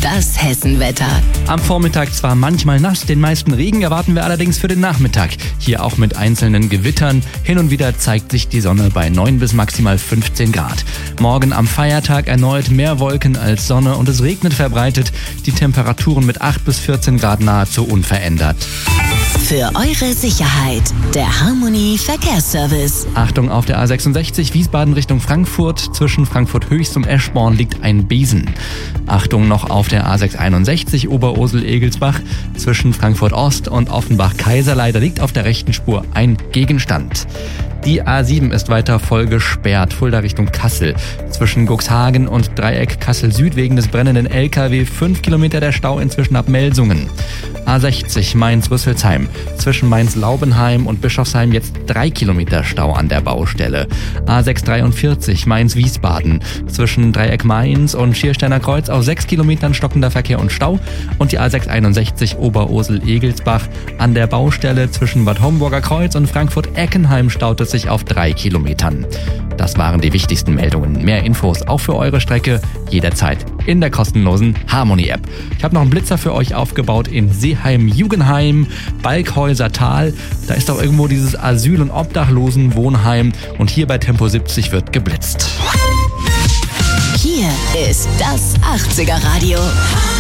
Das Hessenwetter. Am Vormittag zwar manchmal nass, den meisten Regen erwarten wir allerdings für den Nachmittag. Hier auch mit einzelnen Gewittern. Hin und wieder zeigt sich die Sonne bei 9 bis maximal 15 Grad. Morgen am Feiertag erneut mehr Wolken als Sonne und es regnet verbreitet. Die Temperaturen mit 8 bis 14 Grad nahezu unverändert. Für eure Sicherheit, der Harmony Verkehrsservice. Achtung, auf der A66 Wiesbaden Richtung Frankfurt. Zwischen Frankfurt Höchst und Eschborn liegt ein Besen. Achtung noch auf der A661 Oberursel-Egelsbach. Zwischen Frankfurt Ost und Offenbach-Kaiserlei, da liegt auf der rechten Spur ein Gegenstand. Die A7 ist weiter voll gesperrt, Fulda Richtung Kassel. Zwischen Cuxhagen und Dreieck Kassel Süd wegen des brennenden LKW 5 Kilometer der Stau inzwischen ab Melsungen. A60 Mainz-Rüsselsheim. Zwischen Mainz-Laubenheim und Bischofsheim jetzt 3 Kilometer Stau an der Baustelle. A643 Mainz-Wiesbaden. Zwischen Dreieck Mainz und Schiersteiner Kreuz auf 6 Kilometern stockender Verkehr und Stau. Und die A661 Oberursel-Egelsbach. An der Baustelle zwischen Bad Homburger Kreuz und Frankfurt-Eckenheim staut es sich auf 3 Kilometern. Das waren die wichtigsten Meldungen. Mehr Infos auch für eure Strecke jederzeit in der kostenlosen Harmony-App. Ich habe noch einen Blitzer für euch aufgebaut in Seeheim-Jugendheim, Balkhäuser Tal. Da ist auch irgendwo dieses Asyl- und Obdachlosenwohnheim und hier bei Tempo 70 wird geblitzt. Hier ist das 80er Radio.